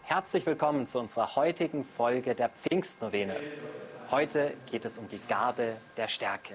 Herzlich willkommen zu unserer heutigen Folge der Pfingstnovene. Heute geht es um die Gabe der Stärke.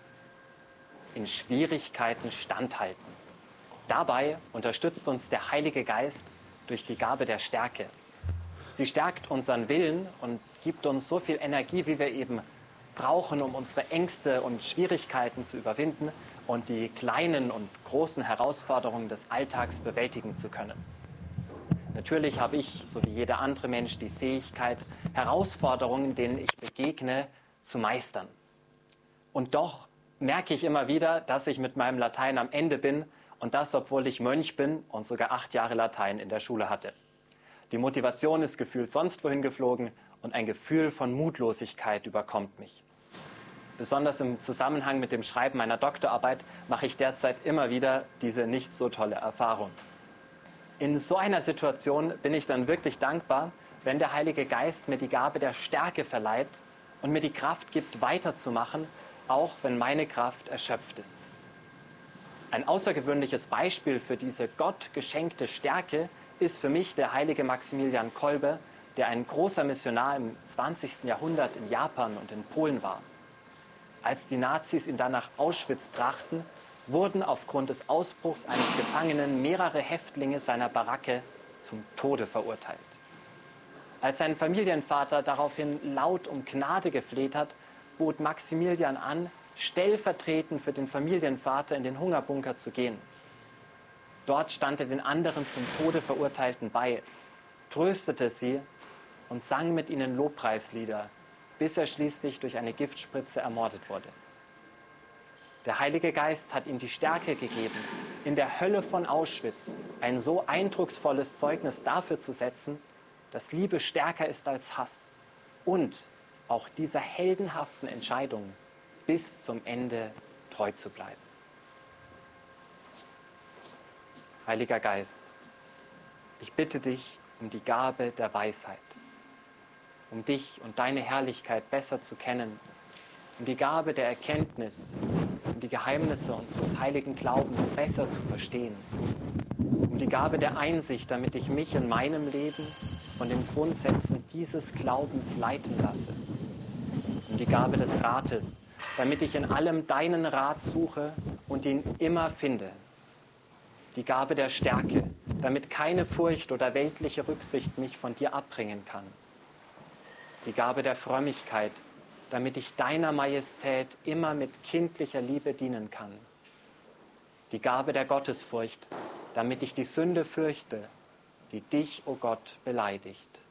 In Schwierigkeiten standhalten. Dabei unterstützt uns der Heilige Geist durch die Gabe der Stärke. Sie stärkt unseren Willen und gibt uns so viel Energie, wie wir eben brauchen, um unsere Ängste und Schwierigkeiten zu überwinden und die kleinen und großen Herausforderungen des Alltags bewältigen zu können. Natürlich habe ich, so wie jeder andere Mensch, die Fähigkeit, Herausforderungen, denen ich begegne, zu meistern. Und doch merke ich immer wieder, dass ich mit meinem Latein am Ende bin und das, obwohl ich Mönch bin und sogar 8 Jahre Latein in der Schule hatte. Die Motivation ist gefühlt sonst wohin geflogen und ein Gefühl von Mutlosigkeit überkommt mich. Besonders im Zusammenhang mit dem Schreiben meiner Doktorarbeit mache ich derzeit immer wieder diese nicht so tolle Erfahrung. In so einer Situation bin ich dann wirklich dankbar, wenn der Heilige Geist mir die Gabe der Stärke verleiht und mir die Kraft gibt, weiterzumachen, auch wenn meine Kraft erschöpft ist. Ein außergewöhnliches Beispiel für diese Gott geschenkte Stärke ist für mich der heilige Maximilian Kolbe, der ein großer Missionar im 20. Jahrhundert in Japan und in Polen war. Als die Nazis ihn dann nach Auschwitz brachten, wurden aufgrund des Ausbruchs eines Gefangenen mehrere Häftlinge seiner Baracke zum Tode verurteilt. Als sein Familienvater daraufhin laut um Gnade gefleht hat, bot Maximilian an, stellvertretend für den Familienvater in den Hungerbunker zu gehen. Dort stand er den anderen zum Tode Verurteilten bei, tröstete sie und sang mit ihnen Lobpreislieder, bis er schließlich durch eine Giftspritze ermordet wurde. Der Heilige Geist hat ihm die Stärke gegeben, in der Hölle von Auschwitz ein so eindrucksvolles Zeugnis dafür zu setzen, dass Liebe stärker ist als Hass und auch dieser heldenhaften Entscheidung bis zum Ende treu zu bleiben. Heiliger Geist, ich bitte dich um die Gabe der Weisheit, um dich und deine Herrlichkeit besser zu kennen, um die Gabe der Erkenntnis, um die Geheimnisse unseres heiligen Glaubens besser zu verstehen, um die Gabe der Einsicht, damit ich mich in meinem Leben von den Grundsätzen dieses Glaubens leiten lasse, um die Gabe des Rates, damit ich in allem deinen Rat suche und ihn immer finde, die Gabe der Stärke, damit keine Furcht oder weltliche Rücksicht mich von dir abbringen kann, die Gabe der Frömmigkeit, damit ich deiner Majestät immer mit kindlicher Liebe dienen kann. Die Gabe der Gottesfurcht, damit ich die Sünde fürchte, die dich, o Gott, beleidigt.